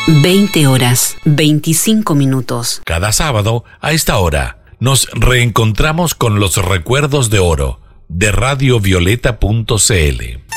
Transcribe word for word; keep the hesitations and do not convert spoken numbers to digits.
veinte horas, veinticinco minutos. Cada sábado, a esta hora, nos reencontramos con los recuerdos de oro de radio violeta punto c l.